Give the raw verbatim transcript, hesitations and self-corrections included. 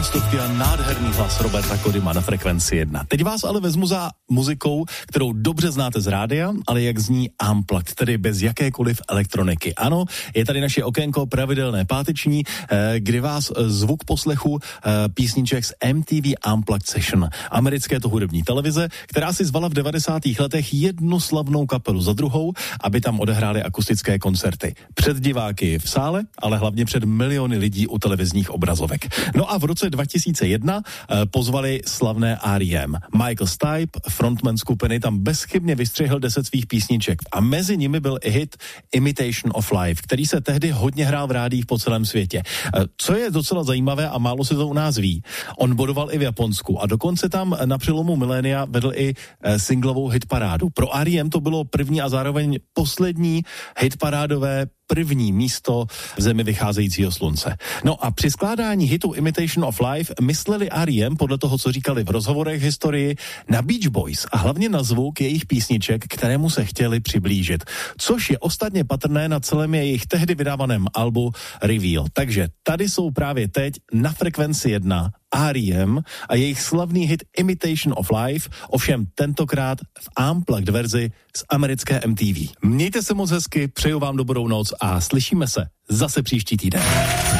dvanáctovky a nádherný hlas Roberta Codyma na Frekvenci jedna. Teď vás ale vezmu za muzikou, kterou dobře znáte z rádia, ale jak zní unplugged, tedy bez jakékoliv elektroniky. Ano, je tady naše okénko pravidelné páteční, kdy vás zvuk poslechu písniček z M T V Unplugged Session, americké to hudební televize, která si zvala v devadesátých letech jednu slavnou kapelu za druhou, aby tam odehráli akustické koncerty. Před diváky v sále, ale hlavně před miliony lidí u televizních obrazovek. No a v roce dva tisíce jedna eh, pozvali slavné R E M. Michael Stipe, frontman skupiny, tam bezchybně vystřihl deset svých písniček a mezi nimi byl i hit Imitation of Life, který se tehdy hodně hrál v rádiích po celém světě. Eh, co je docela zajímavé a málo se to u nás ví, on bodoval i v Japonsku a dokonce tam na přelomu milénia vedl i eh, singlovou hitparádu. Pro R E M to bylo první a zároveň poslední hitparádové první místo v zemi vycházejícího slunce. No a při skládání hitu Imitation of Life mysleli R E M, podle toho, co říkali v rozhovorech historii, na Beach Boys a hlavně na zvuk jejich písniček, kterému se chtěli přiblížit. Což je ostatně patrné na celém jejich tehdy vydávaném albu Reveal. Takže tady jsou právě teď na Frekvenci jedna R E M a jejich slavný hit Imitation of Life, ovšem tentokrát v unplugged verzi z americké M T V. Mějte se moc hezky, přeju vám dobrou noc a slyšíme se zase příští týden.